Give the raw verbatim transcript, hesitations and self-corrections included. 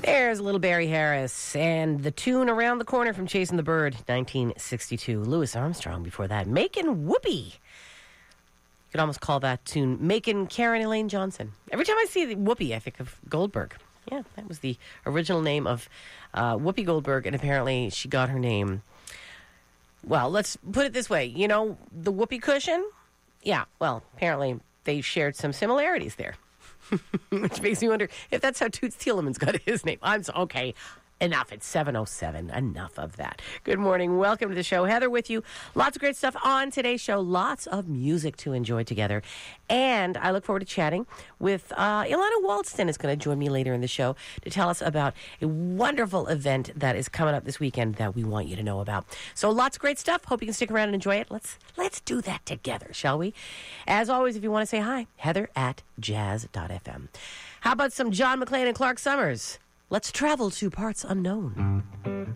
There's little Barry Harris and the tune Around the Corner from Chasing the Bird, nineteen sixty-two. Louis Armstrong before that. Making Whoopee. You could almost call that tune Making Karen Elaine Johnson. Every time I see the Whoopi, I think of Goldberg. Yeah, that was the original name of uh, Whoopi Goldberg, and apparently she got her name. Well, let's put it this way. You know, the whoopee cushion? Yeah, well, apparently they shared some similarities there. Which makes me wonder if that's how Toots Thielemans got his name. I'm so, okay, enough. It's seven oh seven. Enough of that. Good morning. Welcome to the show. Heather with you. Lots of great stuff on today's show. Lots of music to enjoy together. And I look forward to chatting with uh, Ilana Walston is going to join me later in the show to tell us about a wonderful event that is coming up this weekend that we want you to know about. So lots of great stuff. Hope you can stick around and enjoy it. Let's let's do that together, shall we? As always, if you want to say hi, Heather at jazz dot f m. How about some John McClane and Clark Summers? Let's travel to parts unknown.